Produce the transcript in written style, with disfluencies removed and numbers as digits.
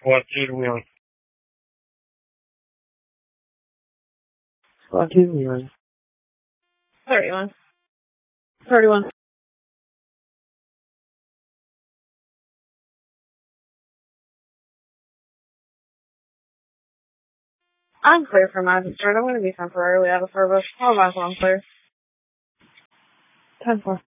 What do we on? What do we on? 31. 31. I'm clear for magistrate. I'm going to be temporarily out of service. How about I'm clear? 10-4.